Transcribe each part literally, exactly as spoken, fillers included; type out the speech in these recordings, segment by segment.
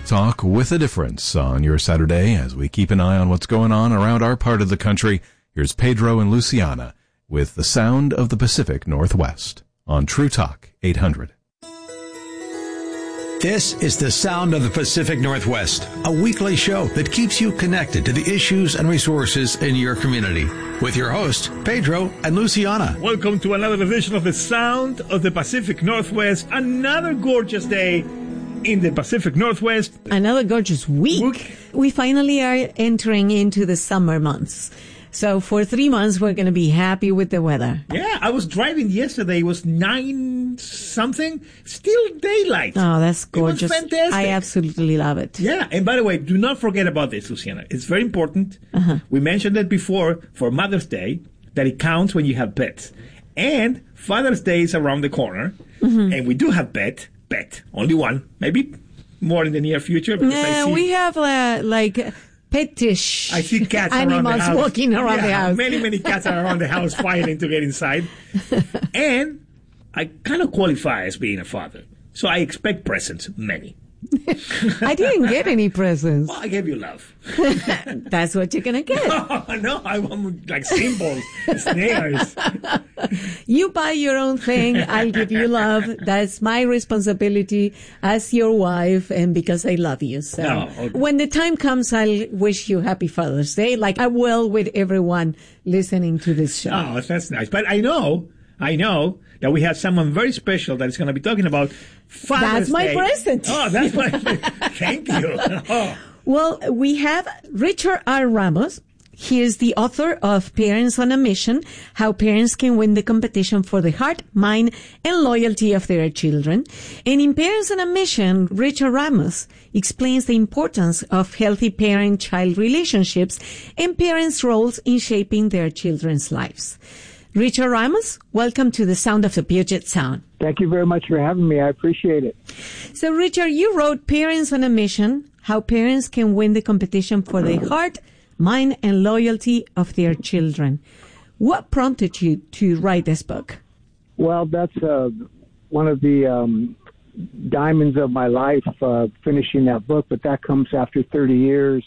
Talk with a difference on your Saturday as we keep an eye on what's going on around our part of the country. Here's Pedro and Luciana with The Sound of the Pacific Northwest on True Talk eight hundred. This is The Sound of the Pacific Northwest, a weekly show that keeps you connected to the issues and resources in your community. With your hosts, Pedro and Luciana. Welcome to another edition of The Sound of the Pacific Northwest. Another gorgeous day in the Pacific Northwest. Another gorgeous week. week. We finally are entering into the summer months. So for three months, we're going to be happy with the weather. Yeah, I was driving yesterday. It was nine something. Still daylight. Oh, that's gorgeous. It was fantastic. I absolutely love it. Yeah, and by the way, do not forget about this, Luciana. It's very important. Uh-huh. We mentioned it before for Mother's Day, that it counts when you have pets. And Father's Day is around the corner. Mm-hmm. And we do have pet. Pet. Only one. Maybe more in the near future. Because yeah, I see, we have uh, like petish I see cats animals around the house. walking around yeah, the house. Many, many cats are around the house fighting to get inside. And I kind of qualify as being a father. So I expect presents, many. I didn't get any presents. Well, I gave you love. That's what you're going to get. No, no, I want like symbols, snares. You buy your own thing. I'll give you love. That's my responsibility as your wife and because I love you. So no, okay. When the time comes, I'll wish you happy Father's Day like I will with everyone listening to this show. Oh, that's nice. But I know, I know that we have someone very special that is going to be talking about Father's That's my Day. present. Oh, that's my Thank you. Oh. Well, we have Richard R. Ramos. He is the author of Parents on a Mission, How Parents Can Win the Competition for the Heart, Mind, and Loyalty of Their Children. And in Parents on a Mission, Richard Ramos explains the importance of healthy parent-child relationships and parents' roles in shaping their children's lives. Richard Ramos, welcome to the Sound of the Puget Sound. Thank you very much for having me. I appreciate it. So, Richard, you wrote Parents on a Mission, How Parents Can Win the Competition for the Heart, Mind, and Loyalty of Their Children. What prompted you to write this book? Well, that's uh, one of the um, diamonds of my life, uh, finishing that book, but that comes after thirty years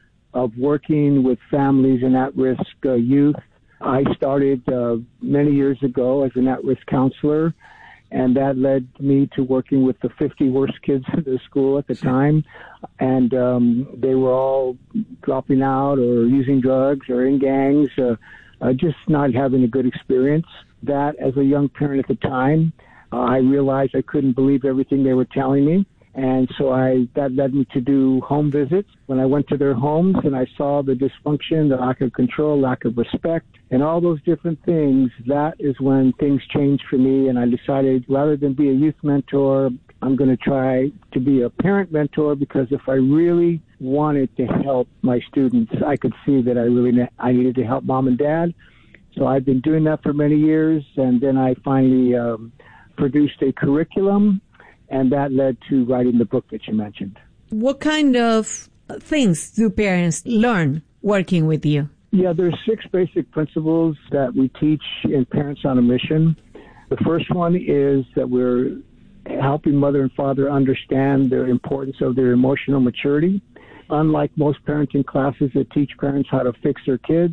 of working with families and at-risk uh, youth. I started uh, many years ago as an at-risk counselor, and that led me to working with the fifty worst kids in the school at the time. And um, they were all dropping out or using drugs or in gangs, uh, uh, just not having a good experience. That, as a young parent at the time, uh, I realized I couldn't believe everything they were telling me. And so I that led me to do home visits. When I went to their homes and I saw the dysfunction, the lack of control, lack of respect, and all those different things, that is when things changed for me. And I decided rather than be a youth mentor, I'm going to try to be a parent mentor, because if I really wanted to help my students, I could see that I really ne- I needed to help mom and dad. So I've been doing that for many years. And then I finally um, produced a curriculum. And that led to writing the book that you mentioned. What kind of things do parents learn working with you? Yeah, there's six basic principles that we teach in Parents on a Mission. The first one is that we're helping mother and father understand the importance of their emotional maturity. Unlike most parenting classes that teach parents how to fix their kids,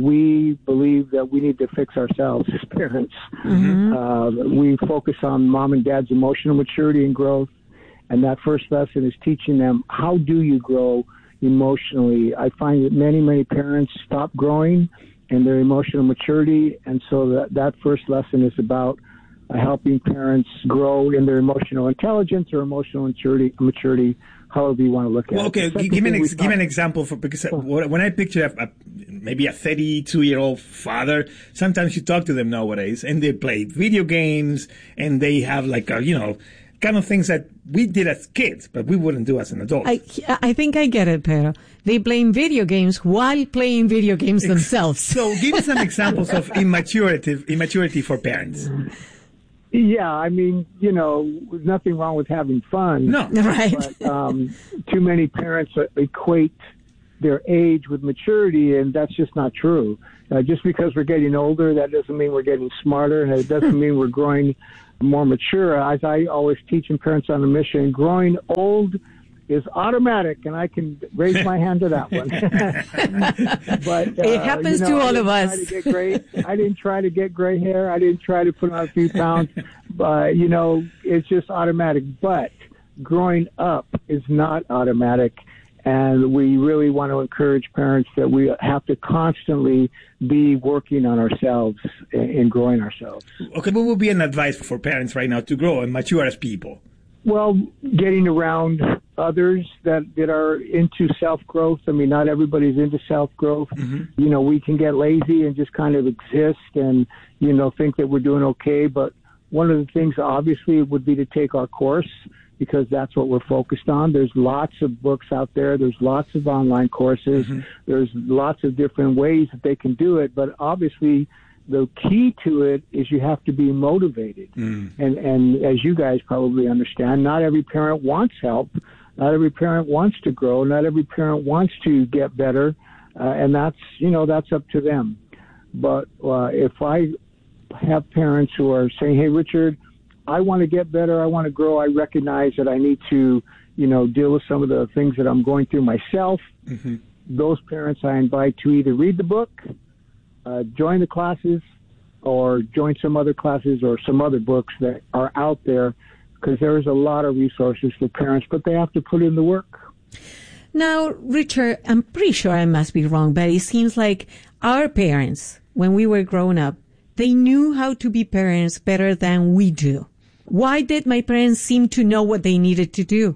we believe that we need to fix ourselves as parents. Mm-hmm. Uh, we focus on mom and dad's emotional maturity and growth, and that first lesson is teaching them, how do you grow emotionally? I find that many, many parents stop growing in their emotional maturity, and so that, that first lesson is about uh, helping parents grow in their emotional intelligence or emotional maturity, maturity however you want to look at well, okay, it. Okay, give me an ex- give me an example for because oh. when I picture a, a, maybe a thirty-two-year-old father, sometimes you talk to them nowadays, and they play video games, and they have like a, you know, kind of things that we did as kids, but we wouldn't do as an adult. I, I think I get it, Pedro. They play video games while playing video games themselves. So give me some examples of immaturity, immaturity for parents. Yeah, I mean, you know, nothing wrong with having fun. No, right. But um, too many parents equate their age with maturity, and that's just not true. Uh, just because we're getting older, that doesn't mean we're getting smarter, and it doesn't mean we're growing more mature. As I always teach in Parents on a Mission, growing old is automatic, and I can raise my hand to that one. But uh, it happens you know, to all of us. To get gray, I didn't try to get gray hair. I didn't try to put on a few pounds. But, you know, it's just automatic. But growing up is not automatic. And we really want to encourage parents that we have to constantly be working on ourselves and growing ourselves. Okay, what would be an advice for parents right now to grow and mature as people? Well, getting around others that, that are into self-growth. I mean, not everybody's into self-growth. Mm-hmm. You know, we can get lazy and just kind of exist and, you know, think that we're doing okay. But one of the things, obviously, would be to take our course, because that's what we're focused on. There's lots of books out there. There's lots of online courses. Mm-hmm. There's lots of different ways that they can do it. But obviously, the key to it is you have to be motivated. Mm. And, and as you guys probably understand, not every parent wants help. Not every parent wants to grow. Not every parent wants to get better. Uh, and that's, you know, that's up to them. But uh, if I have parents who are saying, hey, Richard, I want to get better. I want to grow. I recognize that I need to, you know, deal with some of the things that I'm going through myself. Mm-hmm. Those parents I invite to either read the book, uh, join the classes, or join some other classes or some other books that are out there, because there is a lot of resources for parents, but they have to put in the work. Now, Richard, I'm pretty sure I must be wrong, but it seems like our parents, when we were growing up, they knew how to be parents better than we do. Why did my parents seem to know what they needed to do?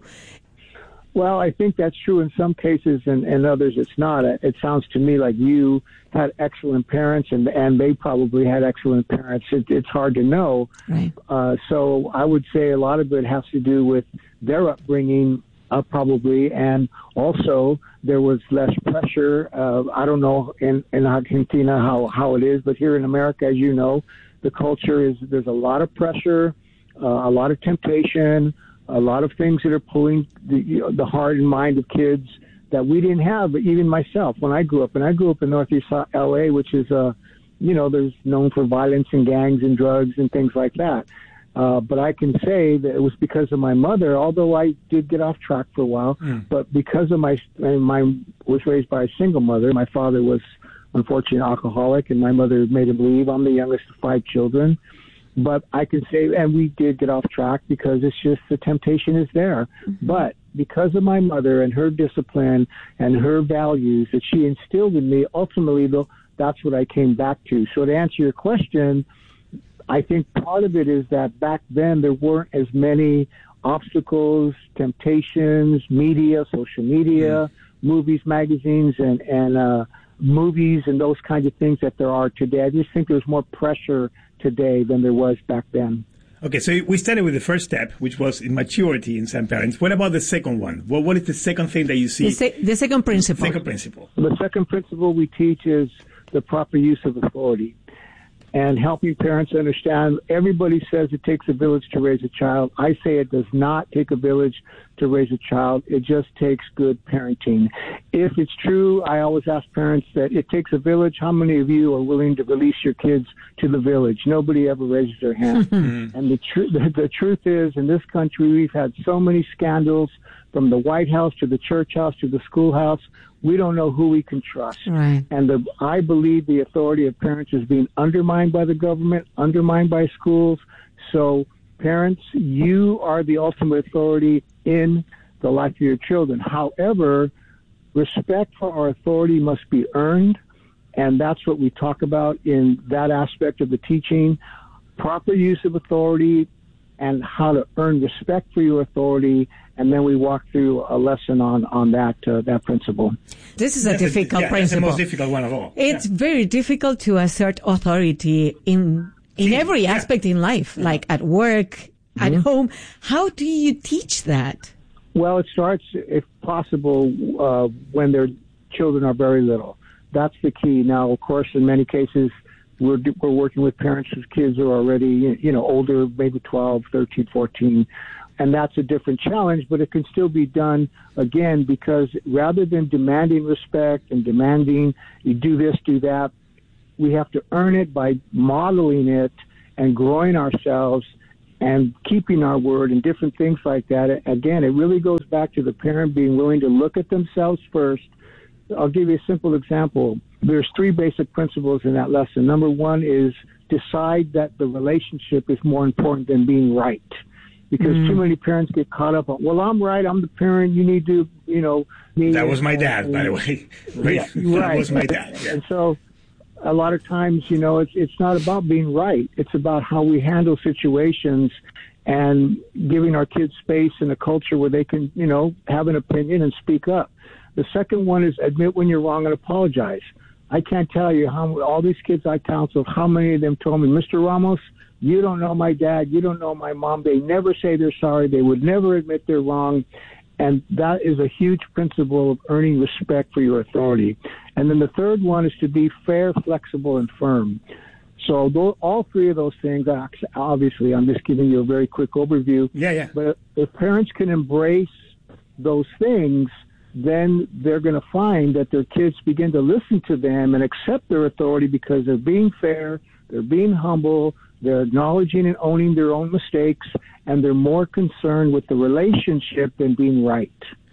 Well, I think that's true in some cases, and, and others it's not. It sounds to me like you had excellent parents, and, and they probably had excellent parents. It, it's hard to know. Right. Uh, so I would say a lot of it has to do with their upbringing, uh, probably, and also there was less pressure. Uh, I don't know in, in Argentina how, how it is, but here in America, as you know, the culture is there's a lot of pressure, uh, a lot of temptation, a lot of things that are pulling the, you know, the heart and mind of kids that we didn't have, even myself, when I grew up. And I grew up in Northeast L A, which is, uh, you know, there's known for violence and gangs and drugs and things like that. Uh, but I can say that it was because of my mother, although I did get off track for a while, mm. but because of my, my, was raised by a single mother. My father was unfortunately an alcoholic, and my mother made him leave. I'm the youngest of five children. But I can say, and we did get off track because it's just the temptation is there. Mm-hmm. But because of my mother and her discipline and her values that she instilled in me, ultimately, though, that's what I came back to. So to answer your question, I think part of it is that back then there weren't as many obstacles, temptations, media, social media, mm-hmm. movies, magazines, and, and uh, movies and those kinds of things that there are today. I just think there's more pressure today than there was back then. Okay, so we started with the first step, which was maturity in some parents. What about the second one? Well, what is the second thing that you see? The, se- the second principle. Second principle. The second principle we teach is the proper use of authority and helping parents understand. Everybody says it takes a village to raise a child. I say it does not take a village to raise a child. It just takes good parenting. If it's true, I always ask parents that it takes a village. How many of you are willing to release your kids to the village? Nobody ever raises their hand. And the, tr- the, the truth is, in this country, we've had so many scandals from the White House to the church house to the schoolhouse. We don't know who we can trust. Right. And the, I believe the authority of parents is being undermined by the government, undermined by schools. So parents, you are the ultimate authority in the life of your children. However, respect for our authority must be earned, and that's what we talk about in that aspect of the teaching. Proper use of authority and how to earn respect for your authority, and then we walk through a lesson on, on that uh, that principle. This is a that's difficult a, yeah, principle. It's the most difficult one of all. It's yeah. very difficult to assert authority in in See, every yeah. aspect in life, yeah. like at work, mm-hmm. at home. How do you teach that? Well, it starts, if possible, uh, when their children are very little. That's the key. Now, of course, in many cases, we're we're working with parents whose kids are already, you know, older, maybe twelve, thirteen, fourteen. And that's a different challenge, but it can still be done, again, because rather than demanding respect and demanding you do this, do that, we have to earn it by modeling it and growing ourselves and keeping our word and different things like that. Again, it really goes back to the parent being willing to look at themselves first. I'll give you a simple example. There's three basic principles in that lesson. Number one is decide that the relationship is more important than being right. Because mm. too many parents get caught up on, well, I'm right, I'm the parent, you need to, you know. That was my dad, and, by the way. Right. Yeah, that right. was my dad. Yeah. And so a lot of times, you know, it's it's not about being right. It's about how we handle situations and giving our kids space in a culture where they can, you know, have an opinion and speak up. The second one is admit when you're wrong and apologize. I can't tell you how all these kids I counseled, how many of them told me, Mister Ramos, you don't know my dad, you don't know my mom. They never say they're sorry. They would never admit they're wrong. And that is a huge principle of earning respect for your authority. And then the third one is to be fair, flexible, and firm. So those, all three of those things, obviously, I'm just giving you a very quick overview. Yeah, yeah. But if parents can embrace those things, then they're going to find that their kids begin to listen to them and accept their authority because they're being fair, they're being humble, they're acknowledging and owning their own mistakes, and they're more concerned with the relationship than being right.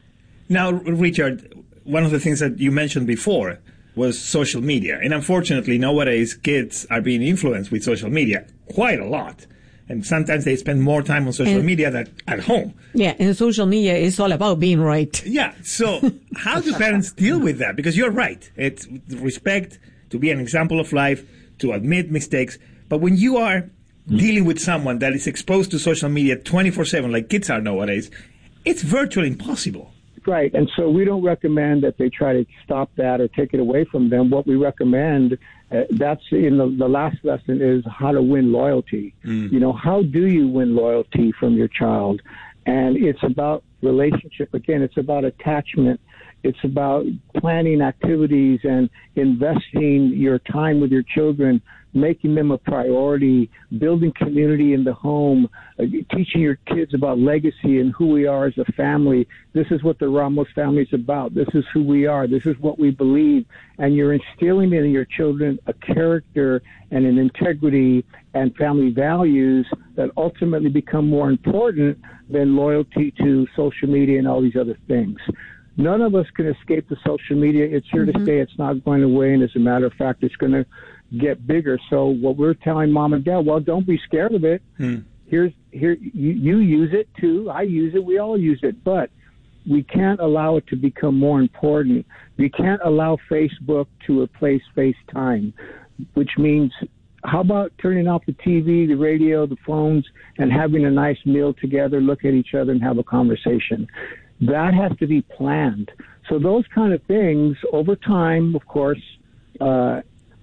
Now, Richard, one of the things that you mentioned before was social media. And unfortunately, nowadays, kids are being influenced with social media quite a lot. And sometimes they spend more time on social and, media than at home. Yeah, and social media is all about being right. Yeah, so how do parents deal with that? Because you're right. It's respect, to be an example of life, to admit mistakes. But when you are dealing with someone that is exposed to social media twenty-four seven, like kids are nowadays, it's virtually impossible. Right, and so we don't recommend that they try to stop that or take it away from them. What we recommend, uh, that's in the, the last lesson, is how to win loyalty. Mm. You know, how do you win loyalty from your child? And it's about relationship. Again, it's about attachment. It's about planning activities and investing your time with your children, making them a priority, building community in the home, uh, teaching your kids about legacy and who we are as a family. This is what the Ramos family is about. This is who we are. This is what we believe. And you're instilling in your children a character and an integrity and family values that ultimately become more important than loyalty to social media and all these other things. None of us can escape the social media. It's here mm-hmm. to stay. It's not going away. And as a matter of fact, it's going to get bigger. So what we're telling mom and dad, well, don't be scared of it. Mm. Here's here you, you use it too. I use it. We all use it. But we can't allow it to become more important. We can't allow Facebook to replace FaceTime, which means how about turning off the T V, the radio, the phones, and having a nice meal together, look at each other and have a conversation. That has to be planned. So those kind of things over time, of course, uh,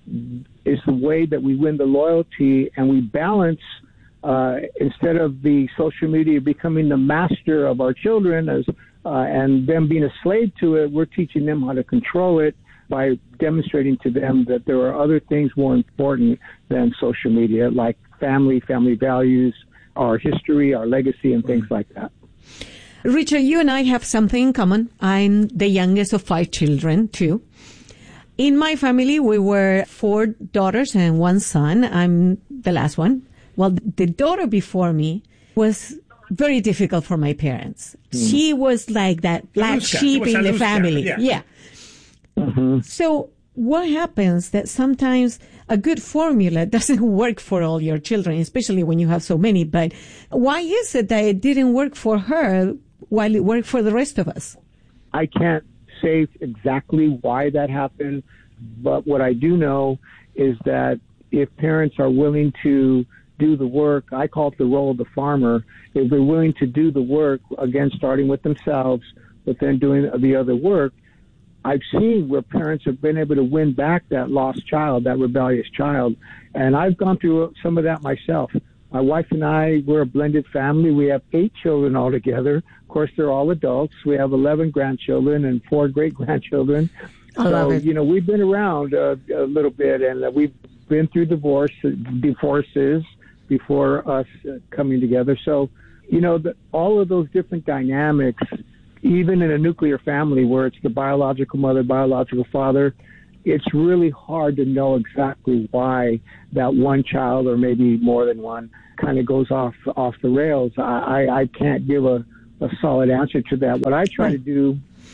is the way that we win the loyalty, and we balance uh, instead of the social media becoming the master of our children as uh, and them being a slave to it. We're teaching them how to control it by demonstrating to them that there are other things more important than social media, like family, family values, our history, our legacy, and things like that. Richard, you and I have something in common. I'm the youngest of five children, too. In my family, we were four daughters and one son. I'm the last one. Well, the daughter before me was very difficult for my parents. Mm. She was like that black Aluska. sheep in the Aluska. family. Yeah. yeah. Mm-hmm. So what happens that sometimes a good formula doesn't work for all your children, especially when you have so many. But why is it that it didn't work for her while it worked for the rest of us? I can't say exactly why that happened, but what I do know is that if parents are willing to do the work, I call it the role of the farmer, if they're willing to do the work, again, starting with themselves, but then doing the other work, I've seen where parents have been able to win back that lost child, that rebellious child. And I've gone through some of that myself. My wife and I, we're a blended family. We have eight children altogether. Of course, they're all adults. We have eleven grandchildren and four great-grandchildren. I love so, it. you know, we've been around uh, a little bit, and uh, we've been through divorce, divorces before us uh, coming together. So, you know, the, all of those different dynamics, even in a nuclear family where it's the biological mother, biological father, it's really hard to know exactly why that one child, or maybe more than one, kind of goes off off the rails. I, I, I can't give a, a solid answer to that. What I try to do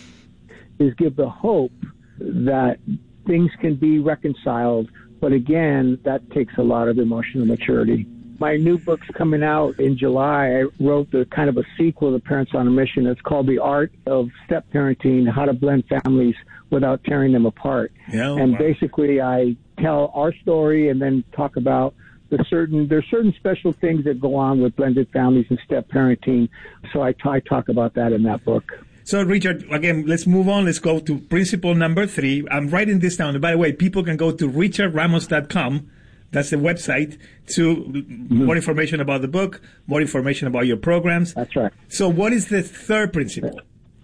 is give the hope that things can be reconciled, but again, that takes a lot of emotional maturity. My new book's coming out in July. I wrote the kind of a sequel to Parents on a Mission. It's called The Art of Step Parenting, How to Blend Families Without Tearing Them Apart. Yeah, and wow. basically, I tell our story and then talk about the certain, there's certain special things that go on with blended families and step parenting. So I, t- I talk about that in that book. So, Richard, again, let's move on. Let's go to principle number three. I'm writing this down. And by the way, people can go to richard ramos dot com. That's the website to mm-hmm. more information about the book, more information about your programs. That's right. So what is the third principle?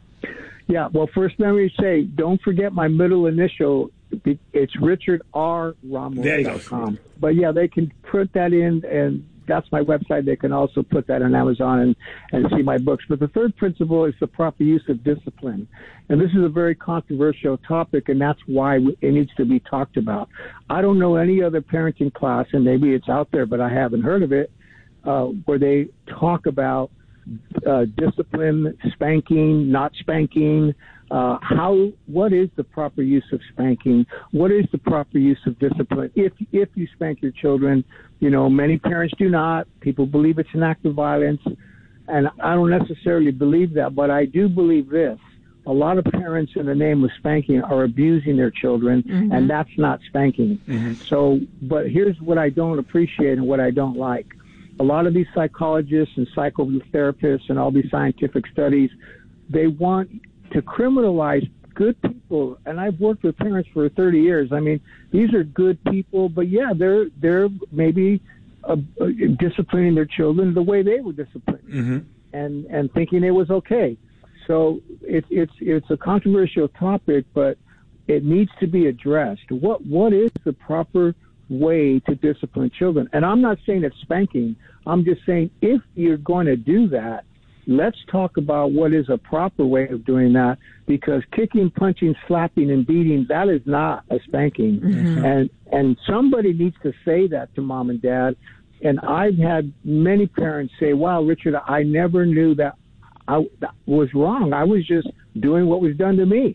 Yeah, well, first let me say, don't forget my middle initial. It's richard r ramos dot com. But yeah, they can put that in, and that's my website. They can also put that on Amazon and, and see my books. But the third principle is the proper use of discipline. And this is a very controversial topic, and that's why it needs to be talked about. I don't know any other parenting class, and maybe it's out there, but I haven't heard of it, uh, where they talk about uh, discipline, spanking, not spanking, uh, how, what is the proper use of spanking? What is the proper use of discipline? If, if you spank your children, you know, many parents do not. People believe it's an act of violence, and I don't necessarily believe that, but I do believe this. A lot of parents, in the name of spanking, are abusing their children, mm-hmm. and that's not spanking. Mm-hmm. So, but here's what I don't appreciate and what I don't like. A lot of these psychologists and psychotherapists and all these scientific studies, they want to criminalize good people. And I've worked with parents for thirty years. I mean, these are good people, but yeah, they're they're maybe uh, disciplining their children the way they were disciplined, mm-hmm. and and thinking it was okay. So it's it's it's a controversial topic, but it needs to be addressed. What what is the proper way to discipline children? And I'm not saying it's spanking. I'm just saying if you're going to do that, let's talk about what is a proper way of doing that, because kicking, punching, slapping, and beating, that is not a spanking. Mm-hmm. And and somebody needs to say that to mom and dad. And I've had many parents say, wow, Richard, I never knew that I that was wrong. I was just doing what was done to me.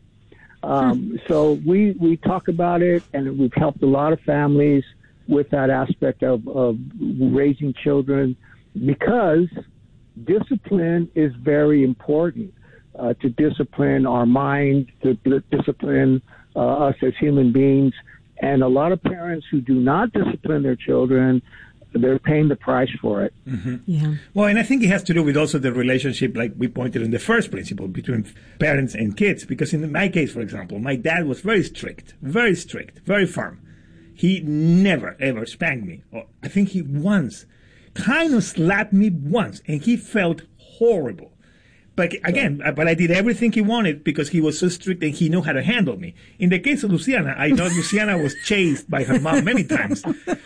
Um, so we, we talk about it, and we've helped a lot of families with that aspect of, of raising children, because discipline is very important, uh, to discipline our mind, to discipline uh, us as human beings. And a lot of parents who do not discipline their children, they're paying the price for it. Mm-hmm. Yeah. Well, and I think it has to do with also the relationship, like we pointed in the first principle, between parents and kids. Because in my case, for example, my dad was very strict, very strict, very firm. He never, ever spanked me. Or I think he once kind of slapped me once, and he felt horrible. But again, but I did everything he wanted because he was so strict and he knew how to handle me. In the case of Luciana, I know Luciana was chased by her mom many times.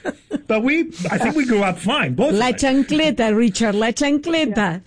But we, I think we grew up fine, both La of us. chancleta, Richard, la chancleta.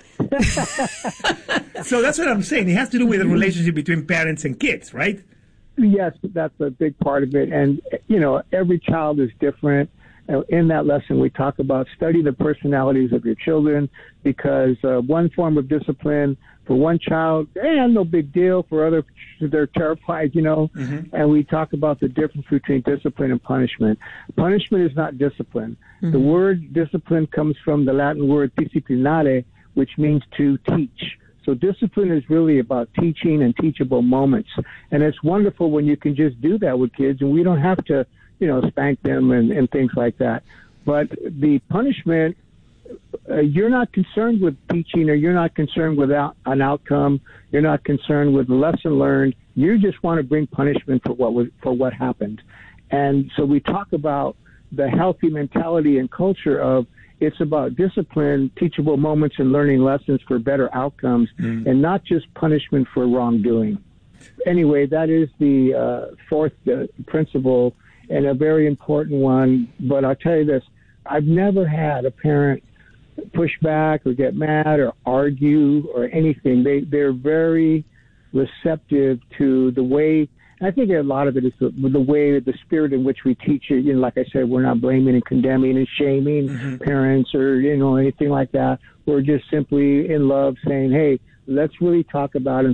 Yeah. So that's what I'm saying. It has to do with the relationship between parents and kids, right? Yes, that's a big part of it. And, you know, every child is different. In that lesson, we talk about study the personalities of your children, because uh, one form of discipline for one child, eh, no big deal. For others, they're terrified, you know. Mm-hmm. And we talk about the difference between discipline and punishment. Punishment is not discipline. Mm-hmm. The word discipline comes from the Latin word disciplinare, which means to teach. So discipline is really about teaching and teachable moments. And it's wonderful when you can just do that with kids, and we don't have to, you know, spank them and, and things like that. But the punishment, uh, you're not concerned with teaching, or you're not concerned with out, an outcome. You're not concerned with the lesson learned. You just want to bring punishment for what was, for what happened. And so we talk about the healthy mentality and culture of it's about discipline, teachable moments, and learning lessons for better outcomes, mm. and not just punishment for wrongdoing. Anyway, that is the uh, fourth uh, principle, and a very important one. But I'll tell you this, I've never had a parent push back or get mad or argue or anything. They, they're very receptive to the way, I think a lot of it is the, the way, the spirit in which we teach it. You know, like I said, we're not blaming and condemning and shaming mm-hmm. parents or, you know, anything like that. We're just simply in love saying, hey, let's really talk about and